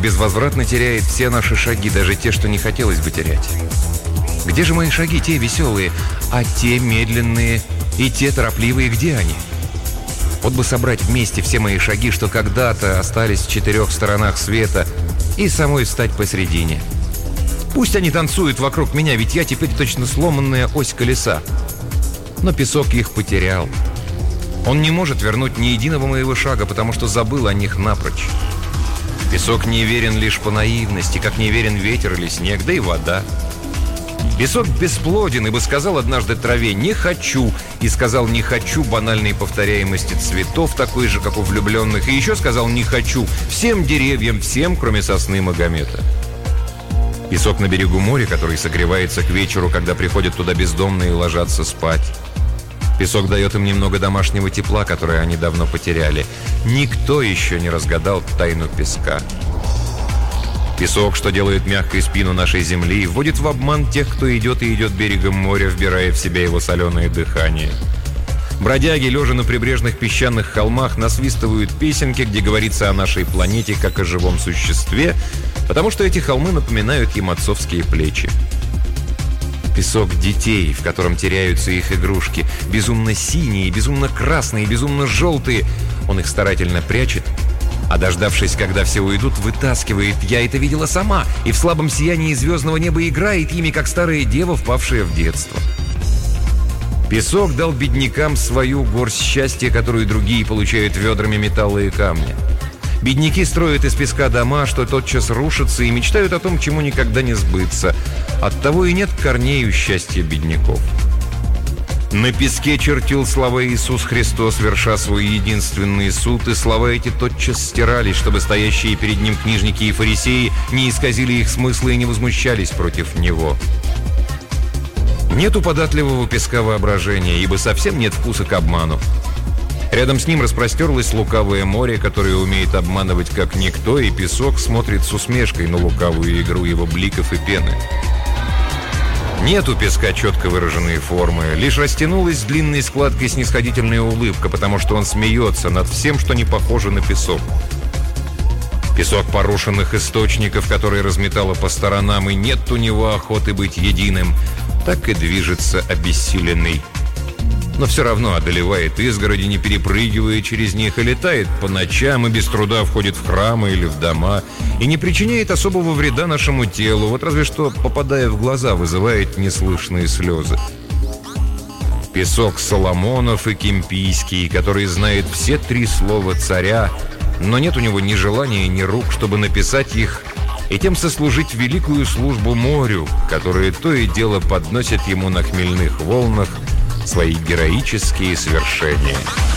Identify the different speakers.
Speaker 1: безвозвратно теряет все наши шаги, даже те, что не хотелось бы терять. Где же мои шаги, те веселые, а те медленные и те торопливые, где они? Вот бы собрать вместе все мои шаги, что когда-то остались в 4 сторонах света, и самой встать посередине. Пусть они танцуют вокруг меня, ведь я теперь точно сломанная ось колеса. Но песок их потерял. Он не может вернуть ни единого моего шага, потому что забыл о них напрочь. Песок не верен лишь по наивности, как не верен ветер или снег, да и вода. Песок бесплоден, ибо сказал однажды траве «не хочу», и сказал «не хочу» банальной повторяемости цветов, такой же, как у влюбленных, и еще сказал «не хочу» всем деревьям, всем, кроме сосны Магомета. Песок на берегу моря, который согревается к вечеру, когда приходят туда бездомные и ложатся спать. Песок дает им немного домашнего тепла, которое они давно потеряли. Никто еще не разгадал тайну песка. Песок, что делает мягкой спину нашей земли, вводит в обман тех, кто идет и идет берегом моря, вбирая в себя его соленое дыхание. Бродяги, лежа на прибрежных песчаных холмах, насвистывают песенки, где говорится о нашей планете как о живом существе, потому что эти холмы напоминают им отцовские плечи. Песок детей, в котором теряются их игрушки, безумно синие, безумно красные, безумно желтые. Он их старательно прячет, а дождавшись, когда все уйдут, вытаскивает. Я это видела сама, и в слабом сиянии звездного неба играет ими, как старая дева, впавшая в детство. Песок дал беднякам свою горсть счастья, которую другие получают ведрами металла и камня. Бедняки строят из песка дома, что тотчас рушатся, и мечтают о том, чему никогда не сбыться. Оттого и нет корней у счастья бедняков. На песке чертил слова Иисус Христос, верша свой единственный суд, и слова эти тотчас стирались, чтобы стоящие перед ним книжники и фарисеи не исказили их смысла и не возмущались против него. Нет у податливого песка воображения, ибо совсем нет вкуса к обману. Рядом с ним распростерлось лукавое море, которое умеет обманывать как никто, и песок смотрит с усмешкой на лукавую игру его бликов и пены. Нет у песка четко выраженной формы, лишь растянулась длинной складкой снисходительная улыбка, потому что он смеется над всем, что не похоже на песок. Песок порушенных источников, который разметало по сторонам, и нет у него охоты быть единым, так и движется обессиленный. Но все равно одолевает изгороди, не перепрыгивая через них, и летает по ночам, и без труда входит в храмы или в дома, и не причиняет особого вреда нашему телу, вот разве что, попадая в глаза, вызывает неслышные слезы. Песок Соломонов и Кемпийский, который знает все 3 слова царя, но нет у него ни желания, ни рук, чтобы написать их, и тем сослужить великую службу морю, которое то и дело подносит ему на хмельных волнах свои героические свершения.